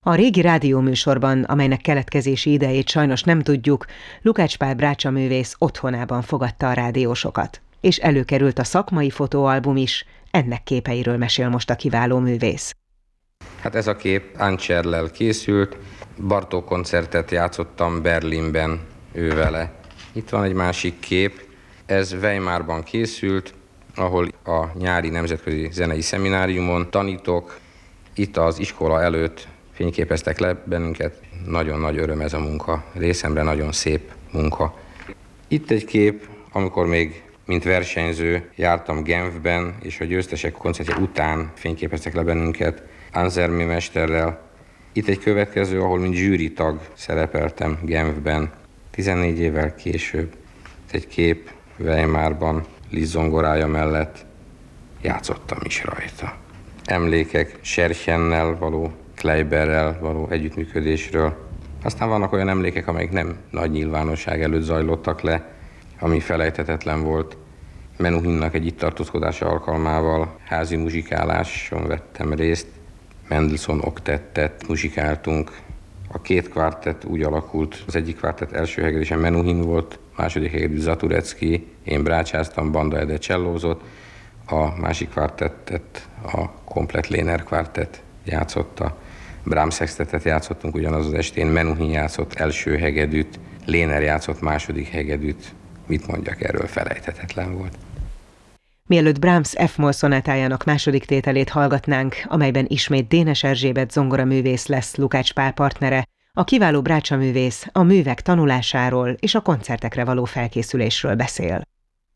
A régi rádióműsorban, amelynek keletkezési idejét sajnos nem tudjuk, Lukács Pál brácsaművész otthonában fogadta a rádiósokat. És előkerült a szakmai fotóalbum is, ennek képeiről mesél most a kiváló művész. Hát ez a kép Ancerrel készült, Bartók koncertet játszottam Berlinben ővele. Itt van egy másik kép, ez Weimarban készült, ahol a nyári nemzetközi zenei szemináriumon tanítok. Itt az iskola előtt fényképeztek le bennünket. Nagyon nagy öröm ez a munka, részemre nagyon szép munka. Itt egy kép, amikor még mint versenyző jártam Genfben, és a győztesek koncertje után fényképeztek le bennünket Ansermi mesterrel. Itt egy következő, ahol mint zsűritag szerepeltem Genfben, 14 évvel később. Itt egy kép Weimarban, Liszt zongorája mellett, játszottam is rajta. Emlékek Serchennel való, Kleiberrel való együttműködésről. Aztán vannak olyan emlékek, amelyek nem nagy nyilvánosság előtt zajlottak le, ami felejthetetlen volt. Menuhinnak egy itt tartózkodása alkalmával házi muzsikáláson vettem részt. Mendelssohn oktettet muzsikáltunk. A két kvártett úgy alakult, az egyik kvártett első hegedűsen Menuhin volt, második hegedű Zaturecki, én brácsáztam, Banda Ede csellózott, a másik kvártettet a komplett Léner kvártett játszotta. Brahms sextetet játszottunk ugyanaz az estén, Menuhin játszott első hegedűt, Léner játszott második hegedűt. Mit mondjak erről, felejthetetlen volt. Mielőtt Brahms F-moll szonátájának második tételét hallgatnánk, amelyben ismét Dénes Erzsébet zongoraművész lesz Lukács Pál partnere, a kiváló brácsaművész a művek tanulásáról és a koncertekre való felkészülésről beszél.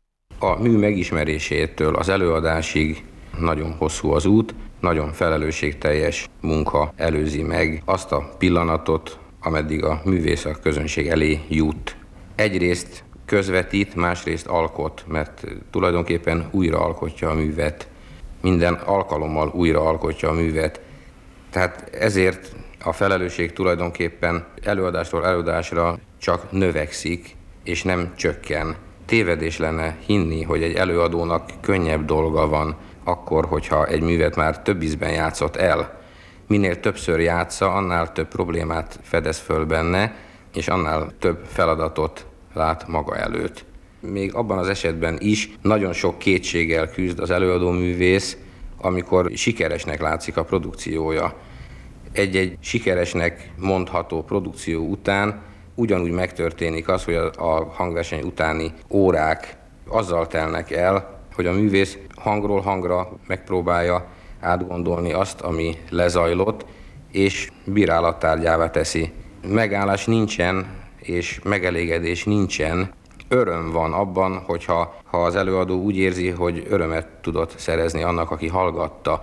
A mű megismerésétől az előadásig nagyon hosszú az út, nagyon felelősségteljes munka előzi meg azt a pillanatot, ameddig a művész a közönség elé jut. Egyrészt közvetít, másrészt alkot, mert tulajdonképpen újra alkotja a művet. Minden alkalommal újra alkotja a művet. Tehát ezért a felelősség tulajdonképpen előadásról előadásra csak növekszik, és nem csökken. Tévedés lenne hinni, hogy egy előadónak könnyebb dolga van akkor, hogyha egy művet már több ízben játszott el. Minél többször játsza, annál több problémát fedez föl benne, és annál több feladatot lát maga előtt. Még abban az esetben is nagyon sok kétséggel küzd az előadó művész, amikor sikeresnek látszik a produkciója. Egy-egy sikeresnek mondható produkció után ugyanúgy megtörténik az, hogy a hangverseny utáni órák azzal telnek el, hogy a művész hangról hangra megpróbálja átgondolni azt, ami lezajlott, és bírálattárgyává teszi. Megállás nincsen, és megelégedés nincsen. Öröm van abban, ha az előadó úgy érzi, hogy örömet tudott szerezni annak, aki hallgatta.